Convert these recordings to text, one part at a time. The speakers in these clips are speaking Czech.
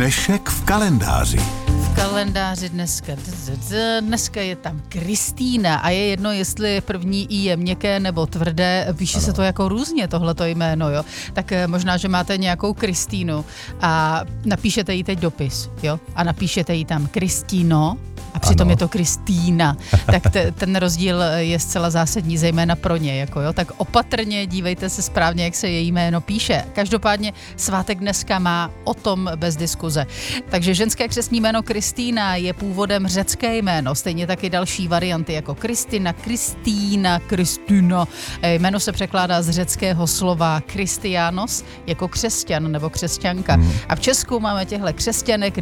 Dnešek v kalendáři. V kalendáři dneska je tam Kristýna a je jedno, jestli první I je měkké nebo tvrdé, píše se to jako různě tohleto jméno, jo. Tak možná, že máte nějakou Kristýnu a napíšete jí teď dopis, jo, a napíšete jí tam Kristýno a přitom je to Kristýna. Tak ten rozdíl je zcela zásadní, zejména pro ně, jako jo. Tak opatrně dívejte se správně, jak se její jméno píše. Každopádně svátek dneska má, o tom bez diskuze. Takže ženské křestní jméno Kristýna je původem řecké jméno, stejně taky další varianty jako Kristina, Kristýna, Kristýna. Jméno se překládá z řeckého slova Kristianos jako křesťan nebo křesťanka. A v Česku máme těchto křesťanek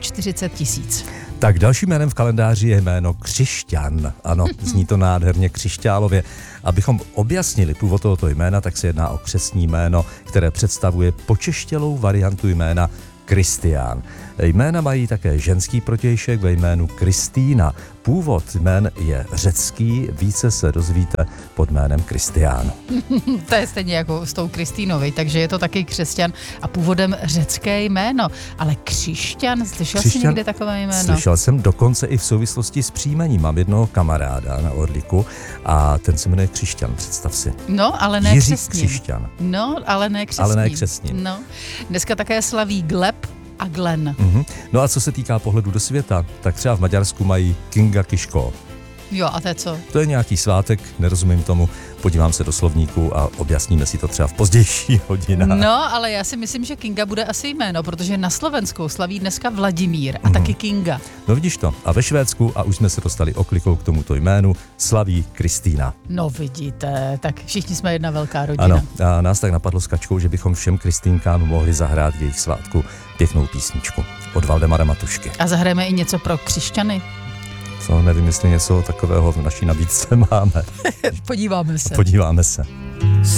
42 000. Tak dalším jménem v kalendáři je jméno Křišťan. Ano, zní to nádherně křišťálově. Abychom objasnili původ tohoto jména, tak se jedná o křestní jméno, které představuje počeštělou variantu jména Kristián. Jména mají také ženský protějšek ve jménu Kristýna. Původ jmén je řecký, více se dozvíte pod jménem Kristián. To je stejně jako s tou Kristýnovou, takže je to taky křesťan a původem řecké jméno. Ale křišťan, slyšel jsi někde takové jméno? Slyšel jsem dokonce i v souvislosti s příjmením. Mám jednoho kamaráda na Orliku a ten se jmenuje Křišťan, představ si. No, ale ne Jiří křestním. Křišťan. No, ale ne křestním. Ale ne křestním. No. Dneska také slaví Gleb a Glenn. No a co se týká pohledu do světa, tak třeba v Maďarsku mají Kinga Kiško. Jo, a to je co? To je nějaký svátek, nerozumím tomu, podívám se do slovníku a objasníme si to třeba v pozdější hodinách. No, ale já si myslím, že Kinga bude asi jméno, protože na Slovensku slaví dneska Vladimír a taky Kinga. No vidíš to, a ve Švédsku, a už jsme se dostali oklikou k tomuto jménu, slaví Kristýna. No vidíte, tak všichni jsme jedna velká rodina. Ano, a nás tak napadlo s Kačkou, že bychom všem Kristýnkám mohli zahrát v jejich svátku pěknou písničku od Valdemara Matušky. A zahrajeme i něco pro křišťany? Co, nevím, jestli něco takového v naší nabídce máme. Podíváme se. Podíváme se.